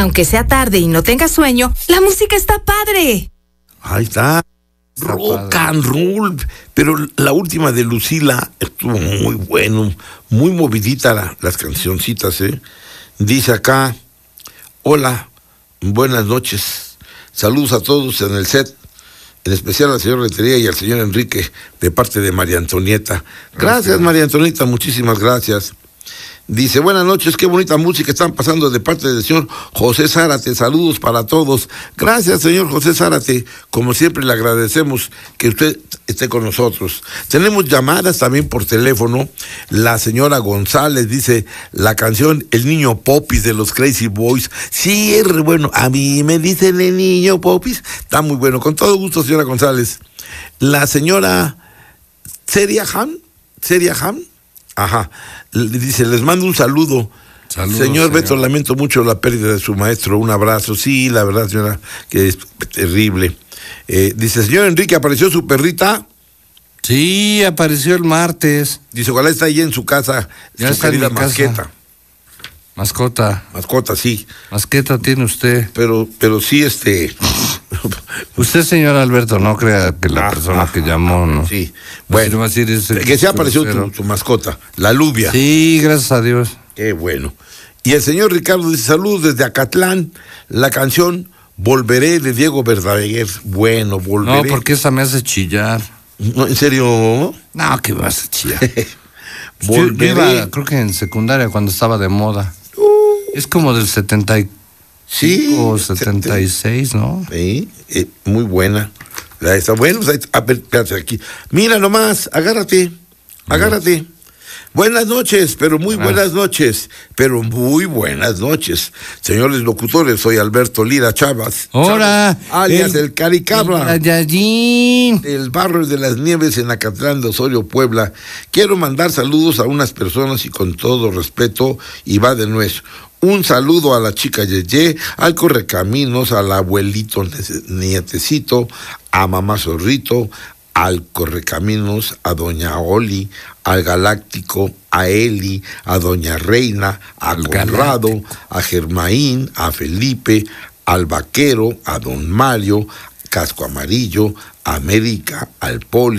Aunque sea tarde y no tengas sueño, la música está padre. Ahí está. Rock and roll. Pero la última de Lucila estuvo muy bueno, muy movidita las cancioncitas, ¿eh? Dice acá: hola, buenas noches. Saludos a todos en el set, en especial al señor Rentería y al señor Enrique, de parte de María Antonieta. Gracias, María Antonieta, muchísimas gracias. Dice: buenas noches, qué bonita música están pasando de parte del señor José Zárate. Saludos para todos. Gracias, señor José Zárate. Como siempre, le agradecemos que usted esté con nosotros. Tenemos llamadas también por teléfono. La señora González dice: la canción El Niño Popis de los Crazy Boys. Sí, es bueno. A mí me dicen el Niño Popis. Está muy bueno. Con todo gusto, señora González. La señora Seria Ham. Ajá. Dice: les mando un saludo. Saludos, señor Beto, lamento mucho la pérdida de su maestro. Un abrazo. Sí, la verdad, señora, que es terrible. Dice: señor Enrique, ¿apareció su perrita? Sí, apareció el martes. Dice: ojalá está ahí en su casa, ya su querida masqueta. Mascota, sí. Masqueta tiene usted. Pero sí, Usted, señor Alberto, no crea que la persona que llamó, ¿no? Sí. Bueno, que se apareció tu mascota, la Lubia. Sí, gracias a Dios. Qué bueno. Y el señor Ricardo dice: saludos desde Acatlán. La canción Volveré de Diego Verdaguer. Bueno, volveré. No, porque esa me hace chillar. No, ¿en serio? No, que me hace chillar. Volveré. Yo iba, creo que en secundaria, cuando estaba de moda. Es como del 75 o 76, ¿no? Sí, muy buena. Está bueno, a ver, espérate aquí. Mira nomás, agárrate. Buenas noches, pero muy buenas noches. Señores locutores, soy Alberto Lira Chávez. ¡Hola! Alias el Caricabra. Yayín. Del barrio de las Nieves en Acatlán de Osorio, Puebla. Quiero mandar saludos a unas personas y con todo respeto, y va de nuez. Un saludo a la chica Yeye, al Correcaminos, al abuelito Nietecito, a mamá Zorrito, al Correcaminos, a doña Oli, al Galáctico, a Eli, a doña Reina, a Conrado, a Germaín, a Felipe, al Vaquero, a don Mario, Casco Amarillo, a América, al Poli.